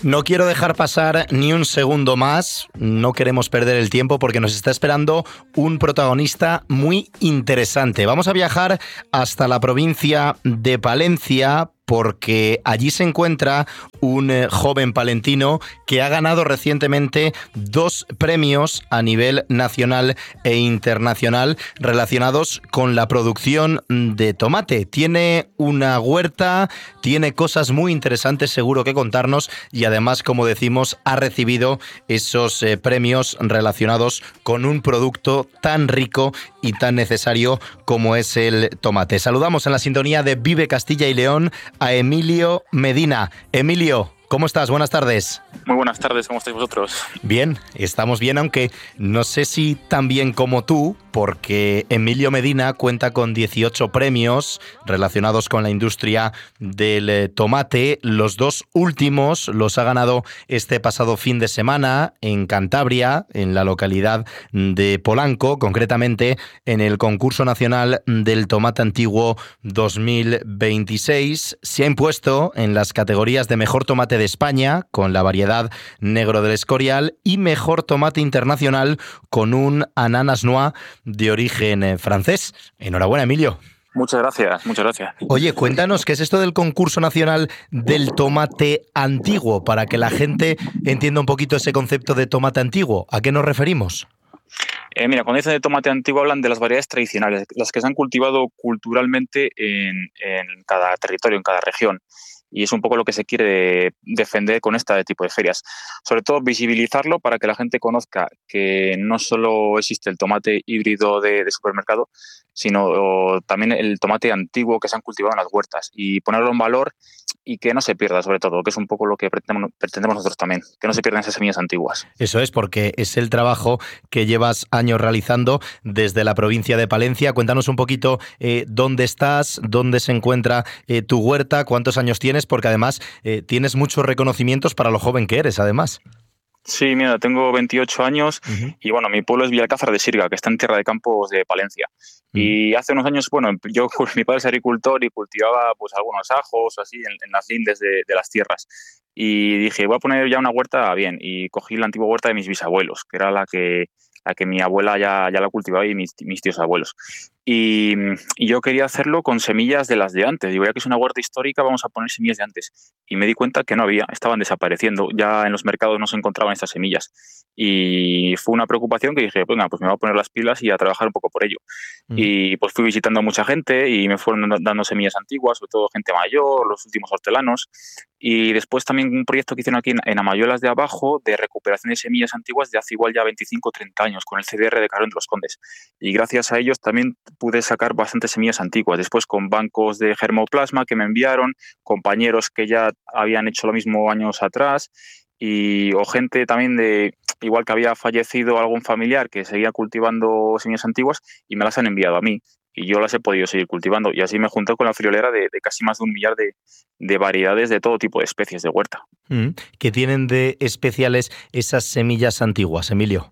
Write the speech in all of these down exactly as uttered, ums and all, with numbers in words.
No quiero dejar pasar ni un segundo más, no queremos perder el tiempo porque nos está esperando un protagonista muy interesante. Vamos a viajar hasta la provincia de Palencia porque allí se encuentra un eh, joven palentino que ha ganado recientemente dos premios a nivel nacional e internacional relacionados con la producción de tomate. Tiene una huerta, tiene cosas muy interesantes seguro que contarnos y además, como decimos, ha recibido esos eh, premios relacionados con un producto tan rico y tan necesario como es el tomate. Saludamos en la sintonía de Vive Castilla y León a Emilio Medina. Emilio, ¿cómo estás? Buenas tardes. Muy buenas tardes, ¿cómo estáis vosotros? Bien, estamos bien, aunque no sé si tan bien como tú, porque Emilio Medina cuenta con dieciocho premios relacionados con la industria del tomate. Los dos últimos los ha ganado este pasado fin de semana en Cantabria, en la localidad de Polanco, concretamente en el concurso nacional del tomate antiguo dos mil veintiséis. Se ha impuesto en las categorías de mejor tomate de España, con la variedad negro del Escorial, y mejor tomate internacional con un ananas noir de origen francés. Enhorabuena, Emilio. Muchas gracias, muchas gracias. Oye, cuéntanos, ¿qué es esto del concurso nacional del tomate antiguo? Para que la gente entienda un poquito ese concepto de tomate antiguo. ¿A qué nos referimos? Eh, mira, cuando dicen de tomate antiguo hablan de las variedades tradicionales, las que se han cultivado culturalmente en, en cada territorio, en cada región. Y es un poco lo que se quiere defender con este tipo de ferias. Sobre todo visibilizarlo para que la gente conozca que no solo existe el tomate híbrido de, de supermercado, sino también el tomate antiguo que se han cultivado en las huertas y ponerlo en valor y que no se pierda, sobre todo, que es un poco lo que pretendemos, pretendemos nosotros también, que no se pierdan esas semillas antiguas. Eso es, porque es el trabajo que llevas años realizando desde la provincia de Palencia. Cuéntanos un poquito eh, dónde estás, dónde se encuentra eh, tu huerta, cuántos años tienes, porque además eh, tienes muchos reconocimientos para lo joven que eres, además. Sí, mira, tengo veintiocho años uh-huh. y bueno, mi pueblo es Villalcázar de Sirga, que está en Tierra de Campos de Palencia. Uh-huh. Y hace unos años, bueno, yo, mi padre es agricultor y cultivaba pues algunos ajos así en, en las lindes de, de las tierras. Y dije, voy a poner ya una huerta bien. Y cogí la antigua huerta de mis bisabuelos, que era la que, la que mi abuela ya, ya la cultivaba y mis, mis tíos abuelos. Y, y yo quería hacerlo con semillas de las de antes. Digo, ya que es una huerta histórica, vamos a poner semillas de antes. Y me di cuenta que no había, estaban desapareciendo. Ya en los mercados no se encontraban estas semillas. Y fue una preocupación que dije, venga, pues me voy a poner las pilas y a trabajar un poco por ello. Mm. Y pues fui visitando a mucha gente y me fueron dando semillas antiguas, sobre todo gente mayor, los últimos hortelanos. Y después también un proyecto que hicieron aquí en, en Amayuelas de Abajo de recuperación de semillas antiguas de hace igual ya veinticinco o treinta años con el C D R de Carón de los Condes. Y gracias a ellos también pude sacar bastantes semillas antiguas. Después con bancos de germoplasma que me enviaron, compañeros que ya habían hecho lo mismo años atrás y o gente también de, igual que había fallecido algún familiar que seguía cultivando semillas antiguas y me las han enviado a mí. Y yo las he podido seguir cultivando. Y así me junté con la friolera de, de casi más de un millar de, de variedades de todo tipo de especies de huerta. Mm. ¿Qué tienen de especiales esas semillas antiguas, Emilio?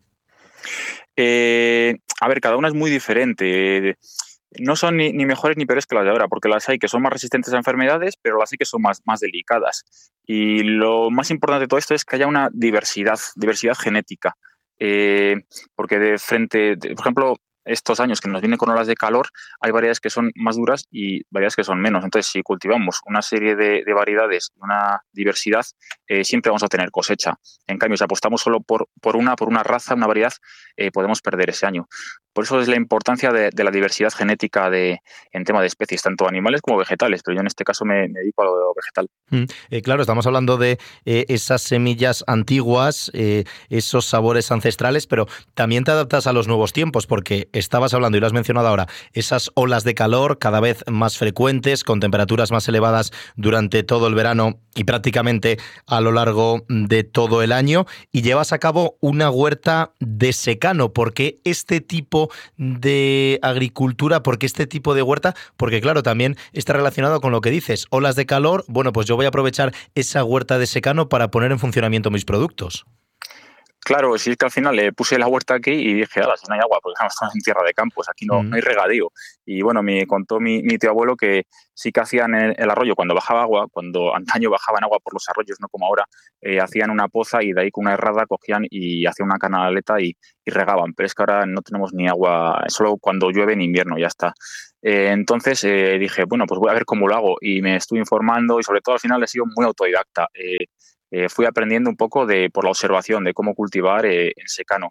Eh, a ver, cada una es muy diferente. No son ni, ni mejores ni peores que las de ahora, porque las hay que son más resistentes a enfermedades, pero las hay que son más, más delicadas. Y lo más importante de todo esto es que haya una diversidad, diversidad genética. Eh, porque de frente, de, por ejemplo, estos años que nos vienen con olas de calor, hay variedades que son más duras y variedades que son menos. Entonces, si cultivamos una serie de, de variedades, una diversidad, eh, siempre vamos a tener cosecha. En cambio, si apostamos solo por, por una, por una raza, una variedad, eh, podemos perder ese año. Por eso es la importancia de, de la diversidad genética de, en tema de especies, tanto animales como vegetales, pero yo en este caso me, me dedico a lo vegetal. Mm, eh, claro, estamos hablando de eh, esas semillas antiguas, eh, esos sabores ancestrales, pero también te adaptas a los nuevos tiempos, porque estabas hablando, y lo has mencionado ahora, esas olas de calor cada vez más frecuentes, con temperaturas más elevadas durante todo el verano y prácticamente a lo largo de todo el año, y llevas a cabo una huerta de secano. ¿Por qué este tipo de agricultura? ¿Por qué este tipo de huerta? Porque claro, también está relacionado con lo que dices, olas de calor. Bueno, pues yo voy a aprovechar esa huerta de secano para poner en funcionamiento mis productos. Claro, sí, es que al final le puse la huerta aquí y dije, ala, si no hay agua, porque estamos en tierra de campos, aquí no, mm. no hay regadío. Y bueno, me contó mi, mi tío abuelo que sí que hacían el, el arroyo cuando bajaba agua, cuando antaño bajaban agua por los arroyos, no como ahora, eh, hacían una poza y de ahí con una herrada cogían y hacían una canaleta y, y regaban. Pero es que ahora no tenemos ni agua, solo cuando llueve en invierno, ya está. Eh, entonces eh, dije, bueno, pues voy a ver cómo lo hago y me estuve informando y sobre todo al final he sido muy autodidacta. Eh, Eh, fui aprendiendo un poco de por la observación de cómo cultivar eh, en secano.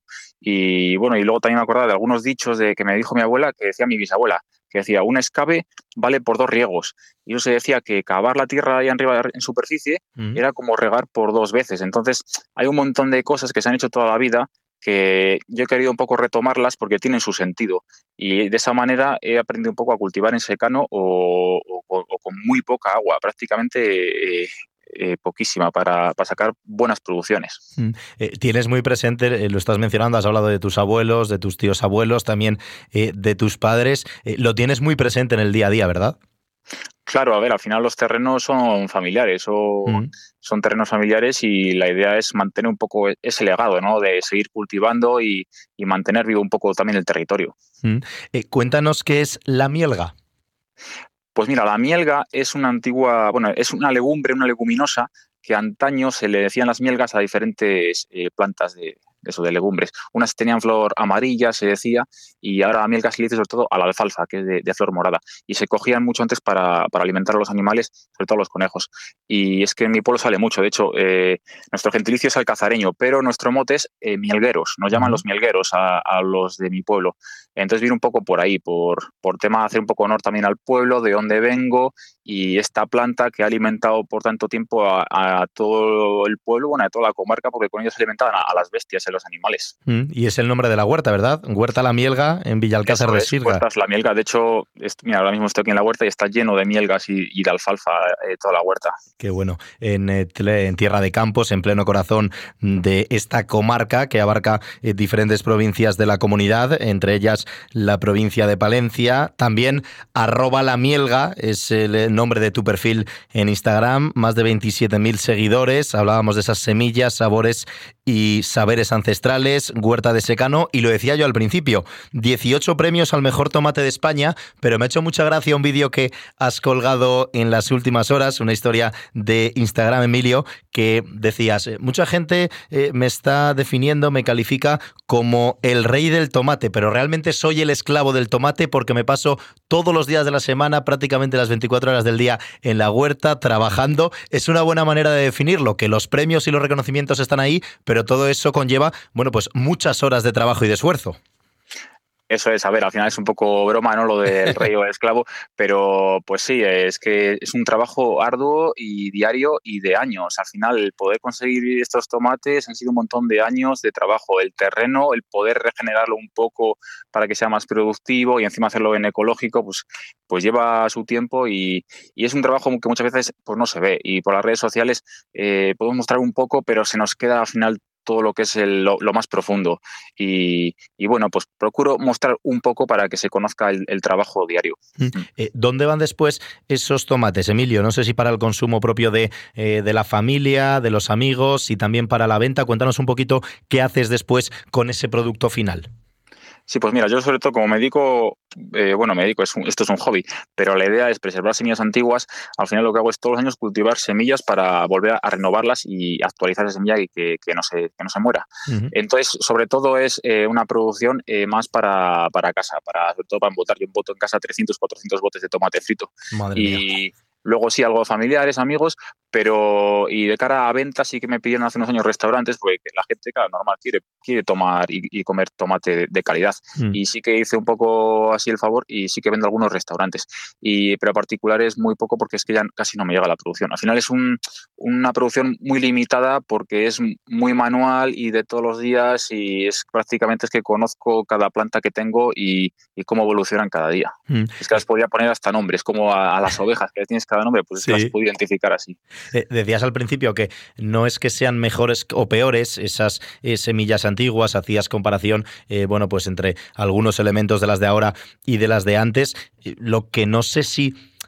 Y bueno, y luego también me acordaba de algunos dichos de que me dijo mi abuela, que decía mi bisabuela, que decía, un escabe vale por dos riegos. Y eso se decía que cavar la tierra ahí arriba en superficie mm. era como regar por dos veces. Entonces, hay un montón de cosas que se han hecho toda la vida que yo he querido un poco retomarlas porque tienen su sentido. Y de esa manera he aprendido un poco a cultivar en secano o, o, o con muy poca agua, prácticamente... Eh, Eh, poquísima para, para sacar buenas producciones. Mm. Eh, tienes muy presente, eh, lo estás mencionando, has hablado de tus abuelos, de tus tíos abuelos, también eh, de tus padres. Eh, lo tienes muy presente en el día a día, ¿verdad? Claro, a ver, al final los terrenos son familiares, o mm. son terrenos familiares y la idea es mantener un poco ese legado, ¿no? De seguir cultivando y, y mantener vivo un poco también el territorio. Mm. Eh, cuéntanos qué es la mielga. Pues mira, la mielga es una antigua, bueno, es una legumbre, una leguminosa, que antaño se le decían las mielgas a diferentes eh, plantas de, de eso, de legumbres. Unas tenían flor amarilla, se decía, y ahora la mielga se le dice sobre todo a la alfalfa, que es de, de flor morada. Y se cogían mucho antes para, para alimentar a los animales, sobre todo a los conejos. Y es que en mi pueblo sale mucho. De hecho, eh, nuestro gentilicio es alcazareño, pero nuestro mote es eh, mielgueros. Nos llaman los mielgueros a, a los de mi pueblo. Entonces viene un poco por ahí, por, por tema de hacer un poco honor también al pueblo, de dónde vengo, y esta planta que ha alimentado por tanto tiempo a, a todo el pueblo, bueno, a toda la comarca, porque con ellos se alimentaban a, a las bestias, a los animales. Mm, y es el nombre de la huerta, ¿verdad? Huerta La Mielga, en Villalcázar de Sirga. Huerta La Mielga. De hecho, es, mira, ahora mismo estoy aquí en la huerta y está lleno de mielgas y, y de alfalfa eh, toda la huerta. Qué bueno. En, eh, en Tierra de Campos, en pleno corazón de esta comarca que abarca eh, diferentes provincias de la comunidad, entre ellas la provincia de Palencia. También arroba La Mielga es el nombre de tu perfil en Instagram, más de veintisiete mil seguidores. Hablábamos de esas semillas, sabores y saberes ancestrales, huerta de secano, y lo decía yo al principio, dieciocho premios al mejor tomate de España, pero me ha hecho mucha gracia un vídeo que has colgado en las últimas horas, una historia de Instagram, Emilio, que decías, mucha gente eh, me está definiendo, me califica como el rey del tomate, pero realmente soy el esclavo del tomate porque me paso todos los días de la semana, prácticamente las veinticuatro horas del día en la huerta, trabajando. Es una buena manera de definirlo, que los premios y los reconocimientos están ahí, pero todo eso conlleva, bueno, pues muchas horas de trabajo y de esfuerzo. Eso es, a ver, al final es un poco broma, ¿no? Lo del rey o el esclavo, pero pues sí, es que es un trabajo arduo y diario y de años. Al final, el poder conseguir estos tomates han sido un montón de años de trabajo. El terreno, el poder regenerarlo un poco para que sea más productivo y encima hacerlo en ecológico, pues, pues lleva su tiempo y, y es un trabajo que muchas veces pues no se ve. Y por las redes sociales eh, podemos mostrar un poco, pero se nos queda al final todo lo que es el, lo, lo más profundo y, y bueno, pues procuro mostrar un poco para que se conozca el, el trabajo diario. Eh, ¿Dónde van después esos tomates, Emilio? No sé si para el consumo propio de, eh, de la familia, de los amigos y también para la venta. Cuéntanos un poquito qué haces después con ese producto final. Sí, pues mira, yo sobre todo como me dedico, eh, bueno, me dedico, es un, esto es un hobby, pero la idea es preservar semillas antiguas. Al final lo que hago es todos los años cultivar semillas para volver a renovarlas y actualizar esa semilla y que, que, no, se, que no se muera. Uh-huh. Entonces, sobre todo es eh, una producción eh, más para, para casa, para, sobre todo para embotar. Yo emboto en casa trescientos, cuatrocientos botes de tomate frito. Madre y mía. Luego sí, algo de familiares, amigos, pero y de cara a venta sí que me pidieron hace unos años restaurantes, porque la gente, claro, normal, quiere, quiere tomar y, y comer tomate de, de calidad. Mm. Y sí que hice un poco así el favor y sí que vendo algunos restaurantes. Y, pero a particulares muy poco porque es que ya casi no me llega la producción. Al final es un, una producción muy limitada porque es muy manual y de todos los días y es prácticamente es que conozco cada planta que tengo y, y cómo evolucionan cada día. Mm. Es que las podría poner hasta nombres, como a, a las ovejas que tienes cada nombre, pues sí. Las puedo identificar así. Eh, decías al principio que no es que sean mejores o peores esas eh, semillas antiguas, hacías comparación, eh, bueno, pues entre algunos elementos de las de ahora y de las de antes. Eh, lo que no sé si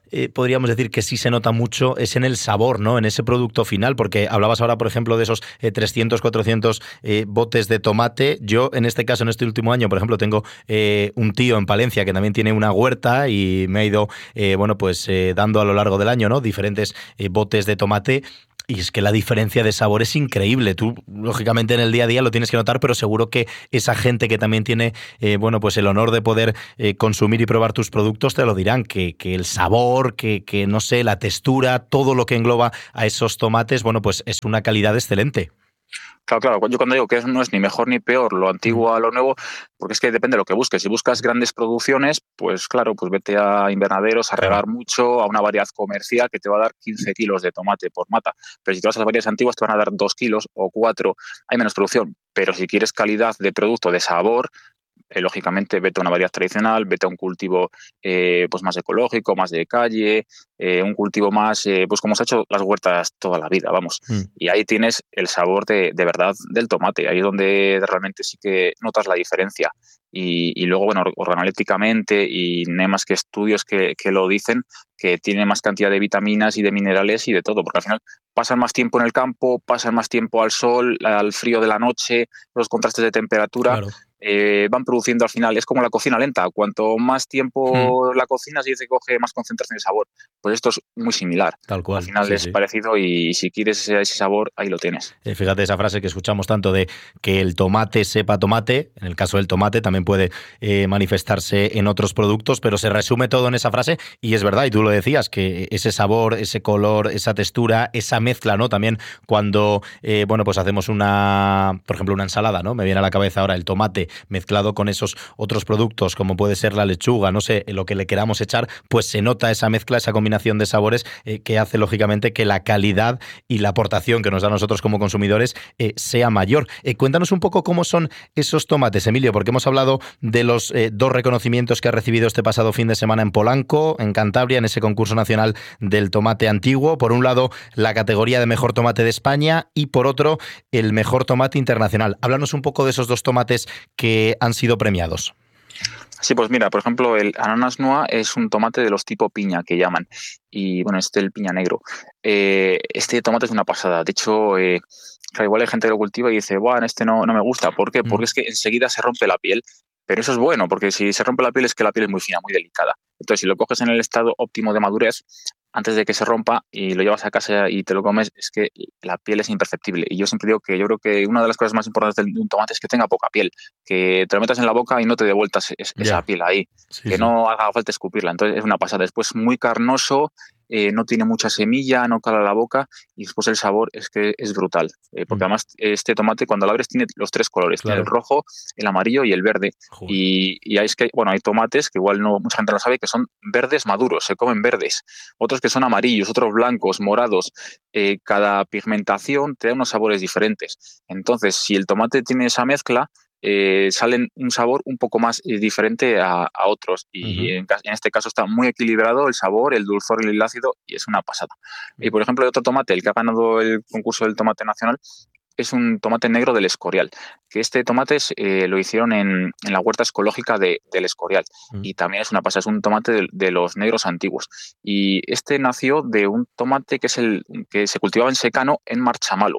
eh, podríamos decir que sí se nota mucho es en el sabor, ¿no? En ese producto final, porque hablabas ahora, por ejemplo, de esos eh, trescientos, cuatrocientos eh, botes de tomate. Yo, en este caso, en este último año, por ejemplo, tengo eh, un tío en Palencia que también tiene una huerta y me ha ido, eh, bueno, pues eh, dando a lo largo del año, ¿no? Diferentes eh, botes de tomate. Y es que la diferencia de sabor es increíble. Tú, lógicamente, en el día a día lo tienes que notar, pero seguro que esa gente que también tiene, eh, bueno, pues el honor de poder eh, consumir y probar tus productos te lo dirán, que, que el sabor, que, que, no sé, la textura, todo lo que engloba a esos tomates, bueno, pues es una calidad excelente. Claro, claro. Yo cuando digo que no es ni mejor ni peor lo antiguo a lo nuevo, porque es que depende de lo que busques. Si buscas grandes producciones, pues claro, pues vete a invernaderos, a regar mucho, a una variedad comercial que te va a dar quince kilos de tomate por mata. Pero si te vas a las variedades antiguas, te van a dar dos kilos o cuatro. Hay menos producción. Pero si quieres calidad de producto, de sabor, Eh, lógicamente vete a una variedad tradicional, vete a un cultivo eh, pues más ecológico, más de calle, eh, un cultivo más, eh, pues como se ha hecho las huertas toda la vida, vamos. Mm. Y ahí tienes el sabor de, de verdad del tomate, ahí es donde realmente sí que notas la diferencia. Y, y luego, bueno, organolépticamente, y no hay más que estudios que, que lo dicen, que tiene más cantidad de vitaminas y de minerales y de todo, porque al final pasan más tiempo en el campo, pasan más tiempo al sol, al frío de la noche, los contrastes de temperatura. Claro. Eh, van produciendo al final, es como la cocina lenta, cuanto más tiempo mm. la cocinas y se coge más concentración de sabor, pues esto es muy similar. Tal cual. Al final sí, es sí. parecido y si quieres ese, ese sabor, ahí lo tienes. Eh, fíjate esa frase que escuchamos tanto de que el tomate sepa tomate, en el caso del tomate también puede eh, manifestarse en otros productos, pero se resume todo en esa frase y es verdad, y tú lo decías, que ese sabor, ese color, esa textura, esa mezcla, ¿no? También cuando, eh, bueno, pues hacemos una, por ejemplo, una ensalada, ¿no? Me viene a la cabeza ahora el tomate mezclado con esos otros productos como puede ser la lechuga, no sé, lo que le queramos echar, pues se nota esa mezcla, esa combinación de sabores eh, que hace lógicamente que la calidad y la aportación que nos da a nosotros como consumidores eh, sea mayor. Eh, cuéntanos un poco cómo son esos tomates, Emilio, porque hemos hablado de los eh, dos reconocimientos que ha recibido este pasado fin de semana en Polanco, en Cantabria, en ese concurso nacional del tomate antiguo. Por un lado, la categoría de mejor tomate de España y por otro, el mejor tomate internacional. Háblanos un poco de esos dos tomates que han sido premiados. Sí, pues mira, por ejemplo, el ananas noa es un tomate de los tipo piña que llaman. Y bueno, este el piña negro. Eh, este tomate es una pasada. De hecho, eh, claro, igual hay gente que lo cultiva y dice, bueno, este no, no me gusta. ¿Por qué? Porque mm. es que enseguida se rompe la piel. Pero eso es bueno, porque si se rompe la piel es que la piel es muy fina, muy delicada. Entonces, si lo coges en el estado óptimo de madurez, antes de que se rompa y lo llevas a casa y te lo comes, es que la piel es imperceptible. Y yo siempre digo que yo creo que una de las cosas más importantes de un tomate es que tenga poca piel, que te lo metas en la boca y no te dé vueltas esa yeah. piel ahí, sí, que sí. no haga falta escupirla. Entonces es una pasada. Después muy carnoso, eh, no tiene mucha semilla, no cala la boca y después el sabor es que es brutal. Eh, porque mm. además este tomate cuando lo abres tiene los tres colores, claro. tiene el rojo, el amarillo y el verde. Y, y hay, es que, bueno, hay tomates que igual no mucha gente no sabe que son verdes maduros, se comen verdes. Otros que son amarillos, otros blancos, morados. Eh, cada pigmentación te da unos sabores diferentes. Entonces, si el tomate tiene esa mezcla, eh, salen un sabor un poco más eh, diferente a, a otros. Y uh-huh. en, en este caso está muy equilibrado el sabor, el dulzor y el ácido, y es una pasada. Uh-huh. Y por ejemplo, el otro tomate, el que ha ganado el concurso del tomate nacional, es un tomate negro del Escorial, que este tomate eh, lo hicieron en, en la huerta ecológica de, del Escorial mm. y también es una pasada, es un tomate de, de los negros antiguos y este nació de un tomate que es el que se cultivaba en secano en Marchamalo,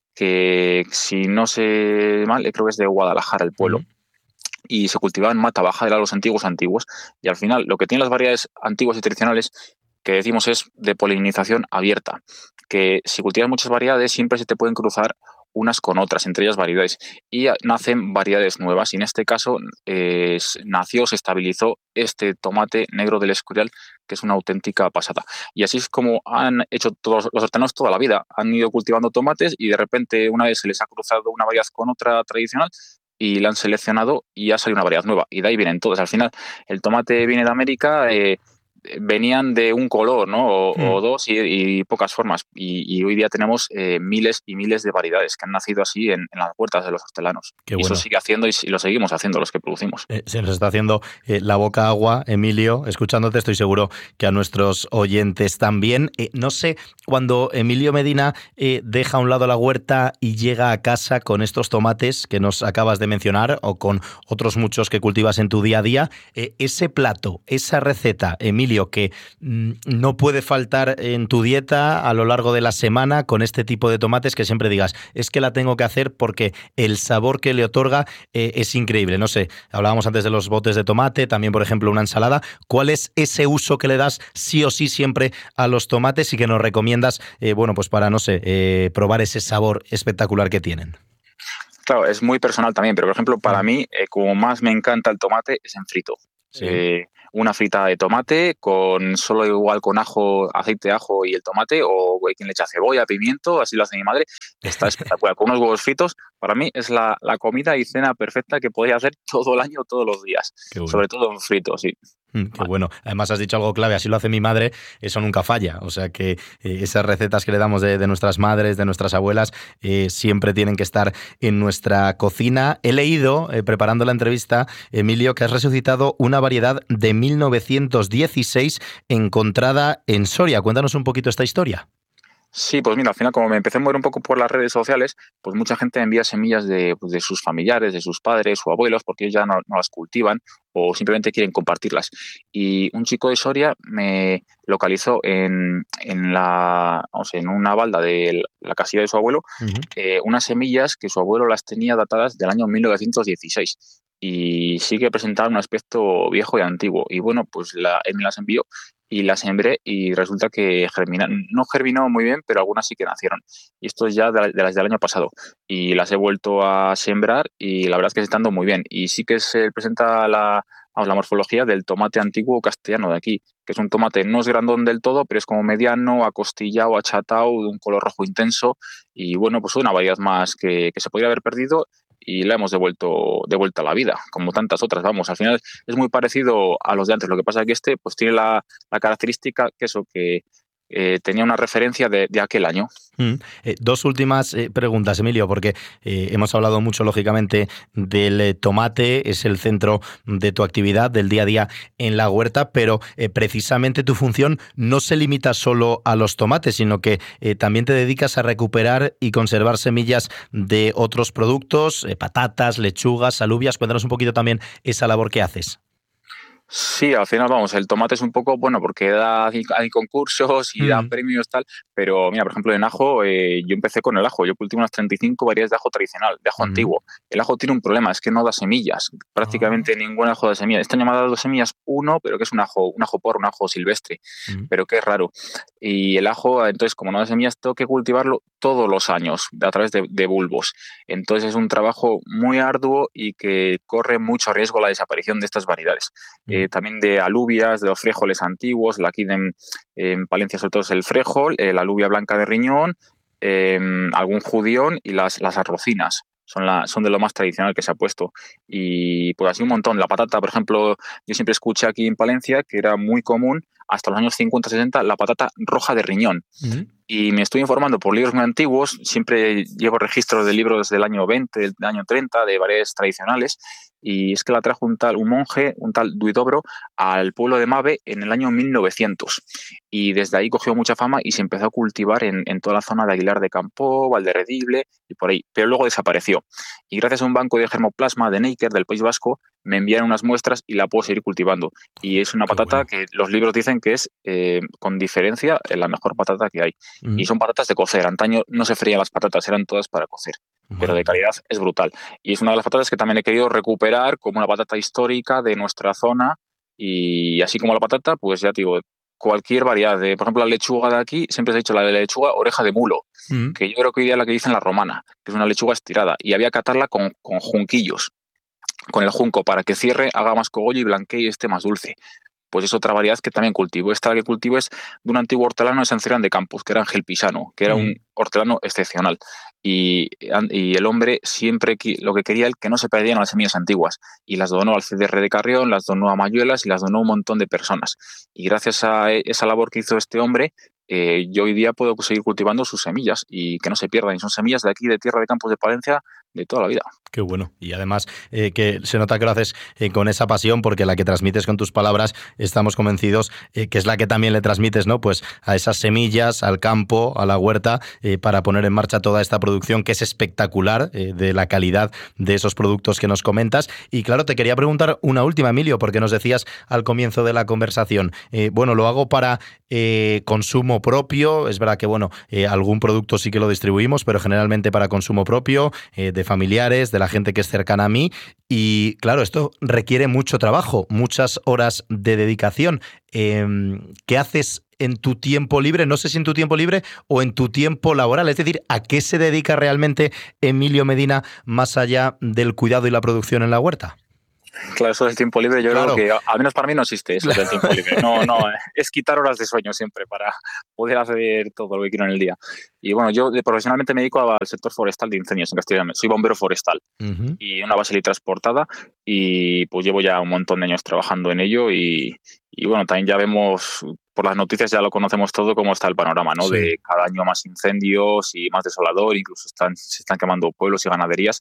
que si no sé mal, creo que es de Guadalajara el pueblo. Mm. Y se cultivaba en mata baja, eran los antiguos antiguos y al final lo que tienen las variedades antiguas y tradicionales que decimos es de polinización abierta, que si cultivas muchas variedades siempre se te pueden cruzar unas con otras, entre ellas variedades, y nacen variedades nuevas. Y en este caso eh, nació, se estabilizó este tomate negro del Escorial, que es una auténtica pasada. Y así es como han hecho todos los hortelanos toda la vida. Han ido cultivando tomates y de repente una vez se les ha cruzado una variedad con otra tradicional y la han seleccionado y ha salido una variedad nueva. Y de ahí vienen todos. Al final, el tomate viene de América... Eh, venían de un color, ¿no? O, mm. o dos y, y pocas formas. Y, y hoy día tenemos eh, miles y miles de variedades que han nacido así en, en las huertas de los hortelanos. Qué y bueno. Eso sigue haciendo y, y lo seguimos haciendo los que producimos. Eh, se nos está haciendo eh, la boca agua, Emilio. Escuchándote estoy seguro que a nuestros oyentes también. Eh, no sé, cuando Emilio Medina eh, deja a un lado la huerta y llega a casa con estos tomates que nos acabas de mencionar o con otros muchos que cultivas en tu día a día, eh, ese plato, esa receta, Emilio, Emilio, que mm, no puede faltar en tu dieta a lo largo de la semana con este tipo de tomates que siempre digas, es que la tengo que hacer porque el sabor que le otorga eh, es increíble? No sé, hablábamos antes de los botes de tomate, también por ejemplo una ensalada. ¿Cuál es ese uso que le das sí o sí siempre a los tomates y que nos recomiendas, eh, bueno, pues para, no sé, eh, probar ese sabor espectacular que tienen? Claro, es muy personal también, pero por ejemplo, para Mm. mí, eh, como más me encanta el tomate es en frito. Sí. Eh, una frita de tomate con solo igual con ajo, aceite de ajo y el tomate, o hay quien le echa cebolla, pimiento, así lo hace mi madre, está espectacular. Con unos huevos fritos, para mí es la, la comida y cena perfecta que podría hacer todo el año, todos los días, Qué bueno. sobre todo en fritos, sí. Mm, Qué bueno. Además has dicho algo clave, así lo hace mi madre, eso nunca falla. O sea que eh, esas recetas que le damos de, de nuestras madres, de nuestras abuelas, eh, siempre tienen que estar en nuestra cocina. He leído, eh, preparando la entrevista, Emilio, que has resucitado una variedad de mil novecientos dieciséis encontrada en Soria. Cuéntanos un poquito esta historia. Sí, pues mira, al final como me empecé a mover un poco por las redes sociales, pues mucha gente envía semillas de, pues de sus familiares, de sus padres o abuelos, porque ellos ya no, no las cultivan o simplemente quieren compartirlas. Y un chico de Soria me localizó en, en, la, o sea, en una balda de la casilla de su abuelo, Uh-huh. eh, unas semillas que su abuelo las tenía datadas del año mil novecientos dieciséis. Y sí que presentaban un aspecto viejo y antiguo. Y bueno, pues la, él me las envió y las sembré y resulta que germinan. No germinó muy bien, pero algunas sí que nacieron. Y esto es ya de, de las del año pasado. Y las he vuelto a sembrar y la verdad es que se están dando muy bien. Y sí que se presenta la, vamos, la morfología del tomate antiguo castellano de aquí, que es un tomate, no es grandón del todo, pero es como mediano, acostillado, achatado, de un color rojo intenso. Y bueno, pues una variedad más que, que se podría haber perdido y la hemos devuelto, devuelto a la vida, como tantas otras. Vamos, al final es muy parecido a los de antes. Lo que pasa es que este pues tiene la, la característica que eso, que eh, tenía una referencia de, de aquel año. Mm. Eh, dos últimas eh, preguntas, Emilio, porque eh, hemos hablado mucho, lógicamente, del eh, tomate, es el centro de tu actividad, del día a día en la huerta, pero eh, precisamente tu función no se limita solo a los tomates, sino que eh, también te dedicas a recuperar y conservar semillas de otros productos, eh, patatas, lechugas, alubias. Cuéntanos un poquito también esa labor que haces. Sí, al final, vamos, el tomate es un poco, bueno, porque da, hay concursos y dan Mm. premios tal, pero mira, por ejemplo, en ajo, eh, yo empecé con el ajo, yo cultivo unas treinta y cinco variedades de ajo tradicional, de ajo Mm. antiguo. El ajo tiene un problema, es que no da semillas, prácticamente Ah. ningún ajo da semillas. Este año me ha dado semillas uno, pero que es un ajo, un ajo porro, un ajo silvestre, Mm. pero que es raro. Y el ajo, entonces, como no da semillas, tengo que cultivarlo todos los años a través de, de bulbos. Entonces es un trabajo muy arduo y que corre mucho riesgo la desaparición de estas variedades. Mm. Eh, también de alubias, de los frijoles antiguos, la aquí en, en Palencia sobre todo es el frijol, eh, la alubia blanca de riñón, eh, algún judión y las, las arrocinas. Son, la, son de lo más tradicional que se ha puesto. Y pues así un montón. La patata, por ejemplo, yo siempre escuché aquí en Palencia que era muy común hasta los años cincuenta sesenta la patata roja de riñón. Mm. Y me estoy informando por libros muy antiguos, siempre llevo registros de libros del año veinte, del año treinta, de variedades tradicionales, y es que la trajo un tal, un monje, un tal Duidobro, al pueblo de Mave en el año mil novecientos. Y desde ahí cogió mucha fama y se empezó a cultivar en, en toda la zona de Aguilar de Campoo, Valderredible y por ahí, pero luego desapareció. Y gracias a un banco de germoplasma de Neiker del País Vasco, me enviaron unas muestras y la puedo seguir cultivando. Y es una Qué patata bueno. que los libros dicen que es, eh, con diferencia, la mejor patata que hay. Mm. Y son patatas de cocer. Antaño no se frían las patatas, eran todas para cocer. Pero Madre de mía. calidad es brutal. Y es una de las patatas que también he querido recuperar como una patata histórica de nuestra zona. Y así como la patata, pues ya te digo, cualquier variedad. De, por ejemplo, la lechuga de aquí, siempre se ha dicho la de lechuga oreja de mulo, Mm. que yo creo que hoy día es la que dicen la romana, que es una lechuga estirada. Y había que atarla con, con junquillos, con el junco, para que cierre, haga más cogollo y blanquee y esté más dulce. Pues es otra variedad que también cultivo. Esta que cultivo es de un antiguo hortelano de San Cebrián de Campos, que era Ángel Pisano, que era Mm. un hortelano excepcional. Y, y el hombre siempre lo que quería él que no se perdieran las semillas antiguas. Y las donó al C D R de Carrión, las donó a Mayuelas y las donó a un montón de personas. Y gracias a esa labor que hizo este hombre, eh, yo hoy día puedo seguir cultivando sus semillas y que no se pierdan. Y son semillas de aquí, de Tierra de Campos de Palencia, de toda la vida. Qué bueno. Y además eh, que se nota que lo haces eh, con esa pasión, porque la que transmites con tus palabras, estamos convencidos eh, que es la que también le transmites, ¿no? Pues a esas semillas, al campo, a la huerta, eh, para poner en marcha toda esta producción que es espectacular, eh, de la calidad de esos productos que nos comentas. Y claro, te quería preguntar una última, Emilio, porque nos decías al comienzo de la conversación, eh, bueno, lo hago para eh, consumo propio. Es verdad que, bueno, eh, algún producto sí que lo distribuimos, pero generalmente para consumo propio, eh, de familiares, de la gente que es cercana a mí. Y claro, esto requiere mucho trabajo, muchas horas de dedicación. Eh, ¿Qué haces en tu tiempo libre? No sé si en tu tiempo libre o en tu tiempo laboral. Es decir, ¿a qué se dedica realmente Emilio Medina más allá del cuidado y la producción en la huerta? Claro, eso del tiempo libre yo claro. creo que, al menos para mí no existe eso del tiempo libre. No, no, es quitar horas de sueño siempre para poder hacer todo lo que quiero en el día. Y bueno, yo profesionalmente me dedico al sector forestal de incendios en Castilla y León. Soy bombero forestal uh-huh. y una base transportada y pues llevo ya un montón de años trabajando en ello y, y bueno, también ya vemos, por las noticias ya lo conocemos todo, cómo está el panorama, ¿no? Sí. De cada año más incendios y más desolador, incluso están, se están quemando pueblos y ganaderías.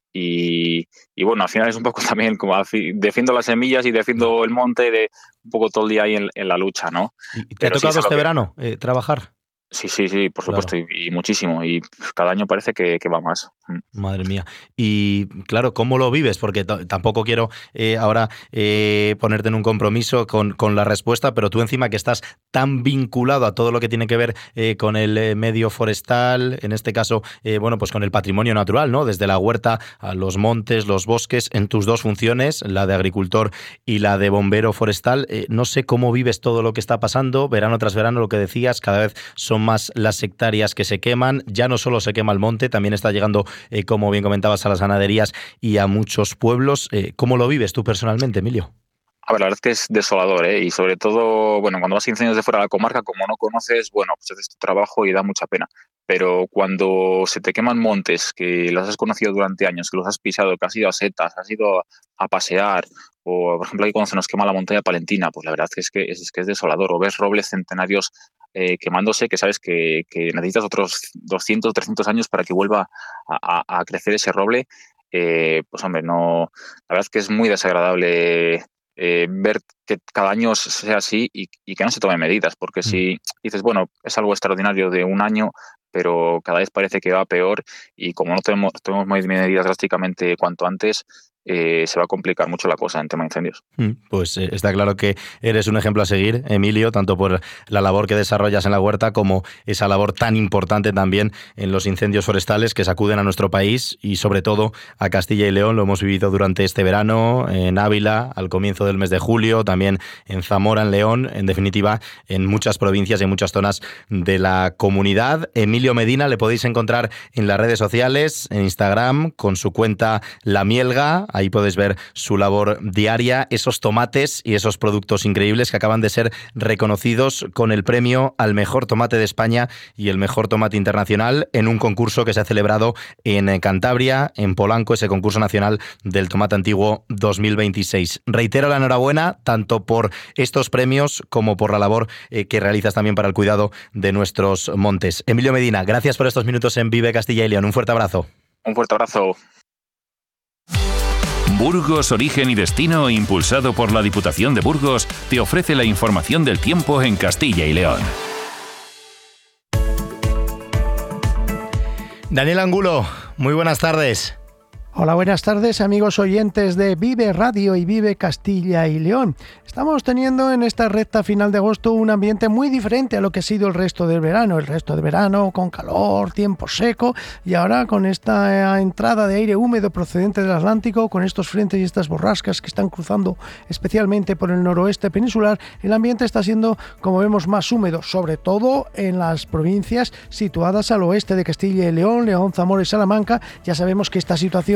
Y, y bueno, al final es un poco también como defiendo las semillas y defiendo el monte, de un poco todo el día ahí en, en la lucha, ¿no? ¿Y te Pero ha tocado sí, este que... verano eh, trabajar? Sí, sí, sí, por supuesto, claro. y, y muchísimo. Y cada año parece que, que va más. Madre mía. Y claro, ¿cómo lo vives? Porque t- tampoco quiero eh, ahora eh, ponerte en un compromiso con, con la respuesta, pero tú encima que estás tan vinculado a todo lo que tiene que ver eh, con el eh, medio forestal, en este caso, eh, bueno, pues con el patrimonio natural, ¿no? Desde la huerta a los montes, los bosques, en tus dos funciones, la de agricultor y la de bombero forestal. Eh, no sé cómo vives todo lo que está pasando, verano tras verano, lo que decías, cada vez son más las hectáreas que se queman. Ya no solo se quema el monte, también está llegando, eh, como bien comentabas, a las ganaderías y a muchos pueblos. Eh, ¿Cómo lo vives tú personalmente, Emilio? A ver, la verdad es que es desolador, ¿eh? Y sobre todo, bueno, cuando vas a incendios de fuera de la comarca, como no conoces, bueno, pues haces tu trabajo y da mucha pena. Pero cuando se te queman montes, que los has conocido durante años, que los has pisado, que has ido a setas, has ido a pasear, o por ejemplo aquí cuando se nos quema la montaña palentina, pues la verdad es que es, es, que es desolador. O ves robles centenarios eh, quemándose, que sabes que, que necesitas otros doscientos, trescientos años para que vuelva a, a, a crecer ese roble. Eh, pues hombre, no, la verdad es que es muy desagradable Eh, ver que cada año sea así y, y que no se tomen medidas, porque mm. si dices, bueno, es algo extraordinario de un año, pero cada vez parece que va peor y como no tenemos, tenemos medidas drásticamente cuanto antes, eh, se va a complicar mucho la cosa en tema de incendios. Pues eh, está claro que eres un ejemplo a seguir, Emilio, tanto por la labor que desarrollas en la huerta como esa labor tan importante también en los incendios forestales que sacuden a nuestro país y sobre todo a Castilla y León. Lo hemos vivido durante este verano en Ávila, al comienzo del mes de julio, también en Zamora, en León, en definitiva en muchas provincias y en muchas zonas de la comunidad. Emilio Medina le podéis encontrar en las redes sociales, en Instagram, con su cuenta La Mielga. Ahí podéis ver su labor diaria, esos tomates y esos productos increíbles que acaban de ser reconocidos con el premio al mejor tomate de España y el mejor tomate internacional en un concurso que se ha celebrado en Cantabria, en Polanco, ese concurso nacional del tomate antiguo dos mil veintiséis. Reitero la enhorabuena tanto por estos premios como por la labor eh, que realizas también para el cuidado de nuestros montes. Emilio Medina, gracias por estos minutos en Vive Castilla y León. Un fuerte abrazo. Un fuerte abrazo. Burgos, origen y destino, impulsado por la Diputación de Burgos, te ofrece la información del tiempo en Castilla y León. Daniel Angulo, muy buenas tardes. Hola, buenas tardes, amigos oyentes de Vive Radio y Vive Castilla y León. Estamos teniendo en esta recta final de agosto un ambiente muy diferente a lo que ha sido el resto del verano. El resto del verano con calor, tiempo seco y ahora con esta entrada de aire húmedo procedente del Atlántico, con estos frentes y estas borrascas que están cruzando especialmente por el noroeste peninsular, el ambiente está siendo, como vemos, más húmedo, sobre todo en las provincias situadas al oeste de Castilla y León, León, Zamora y Salamanca. Ya sabemos que esta situación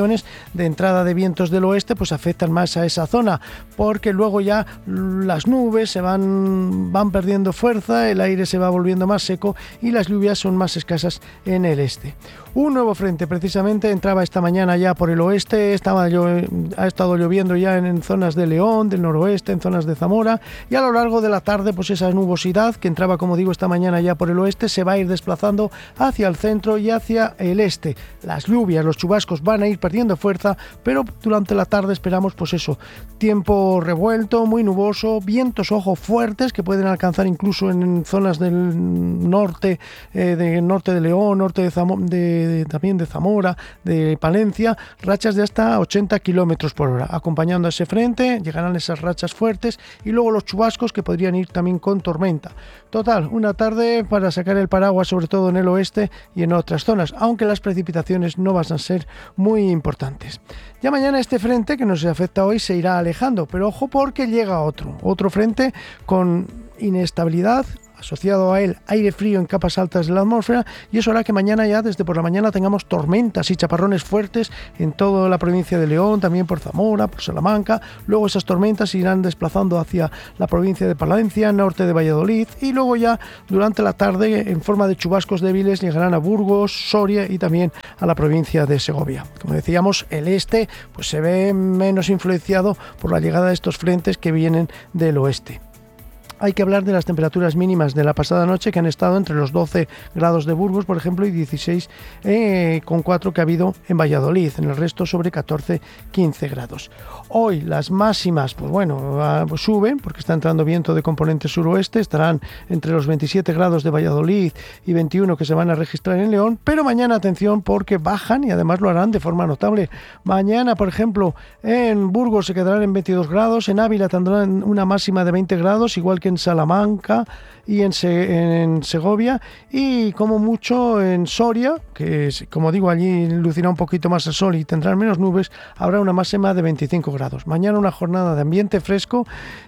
precipitaciones de entrada de vientos del oeste pues afectan más a esa zona, porque luego ya las nubes se van, van perdiendo fuerza, el aire se va volviendo más seco y las lluvias son más escasas en el este. Un nuevo frente precisamente entraba esta mañana ya por el oeste, estaba llo- ha estado lloviendo ya en, en zonas de León, del noroeste, en zonas de Zamora, y a lo largo de la tarde pues esa nubosidad que entraba, como digo, esta mañana ya por el oeste se va a ir desplazando hacia el centro y hacia el este. Las lluvias, los chubascos van a ir perdiendo fuerza, pero durante la tarde esperamos pues eso, tiempo revuelto, muy nuboso, vientos, ojo, fuertes que pueden alcanzar incluso en zonas del norte, eh, de norte de León, norte de, Zamo- de, de también de Zamora, de Palencia, rachas de hasta ochenta kilómetros por hora. Acompañando a ese frente llegarán esas rachas fuertes y luego los chubascos que podrían ir también con tormenta. Total, una tarde para sacar el paraguas, sobre todo en el oeste y en otras zonas, aunque las precipitaciones no van a ser muy importantes. Ya mañana este frente que nos afecta hoy se irá alejando, pero ojo porque llega otro, otro frente con inestabilidad, asociado a él aire frío en capas altas de la atmósfera, y eso hará que mañana ya desde por la mañana tengamos tormentas y chaparrones fuertes en toda la provincia de León, también por Zamora, por Salamanca. Luego esas tormentas se irán desplazando hacia la provincia de Palencia, norte de Valladolid, y luego ya durante la tarde en forma de chubascos débiles llegarán a Burgos, Soria y también a la provincia de Segovia. Como decíamos, el este pues se ve menos influenciado por la llegada de estos frentes que vienen del oeste. Hay que hablar de las temperaturas mínimas de la pasada noche, que han estado entre los doce grados de Burgos, por ejemplo, y dieciséis coma cuatro eh, que ha habido en Valladolid. En el resto sobre catorce a quince grados. Hoy las máximas, pues bueno, uh, suben porque está entrando viento de componente suroeste. Estarán entre los veintisiete grados de Valladolid y veintiuno que se van a registrar en León. Pero mañana, atención, porque bajan y además lo harán de forma notable. Mañana, por ejemplo, en Burgos se quedarán en veintidós grados. En Ávila tendrán una máxima de veinte grados, igual que en Salamanca y en, Se- en Segovia, y como mucho en Soria, que es, como digo, allí lucirá un poquito más el sol y tendrán menos nubes, habrá una máxima de veinticinco grados. Mañana una jornada de ambiente fresco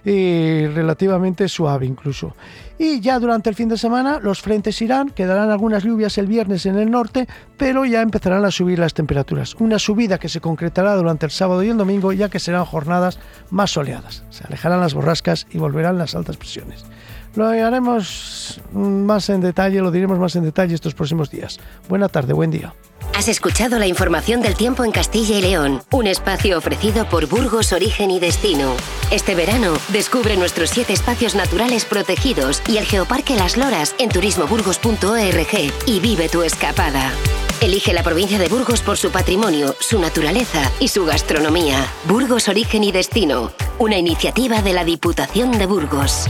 y relativamente suave incluso. Y ya durante el fin de semana los frentes irán, quedarán algunas lluvias el viernes en el norte, pero ya empezarán a subir las temperaturas. Una subida que se concretará durante el sábado y el domingo, ya que serán jornadas más soleadas. Se alejarán las borrascas y volverán las altas presiones. Lo haremos más en detalle, lo diremos más en detalle estos próximos días. Buena tarde, buen día. Has escuchado la información del tiempo en Castilla y León, un espacio ofrecido por Burgos Origen y Destino. Este verano, descubre nuestros siete espacios naturales protegidos y el Geoparque Las Loras en turismo burgos punto org y vive tu escapada. Elige la provincia de Burgos por su patrimonio, su naturaleza y su gastronomía. Burgos Origen y Destino, una iniciativa de la Diputación de Burgos.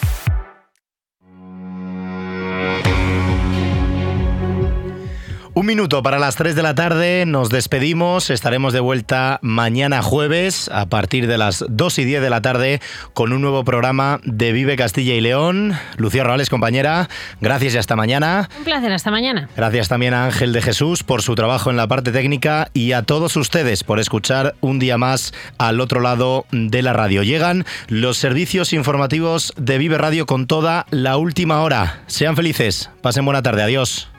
Un minuto para las tres de la tarde, nos despedimos, estaremos de vuelta mañana jueves a partir de las dos y diez de la tarde con un nuevo programa de Vive Castilla y León. Lucía Roales, compañera, gracias y hasta mañana. Un placer, hasta mañana. Gracias también a Ángel de Jesús por su trabajo en la parte técnica y a todos ustedes por escuchar un día más al otro lado de la radio. Llegan los servicios informativos de Vive Radio con toda la última hora. Sean felices, pasen buena tarde, adiós.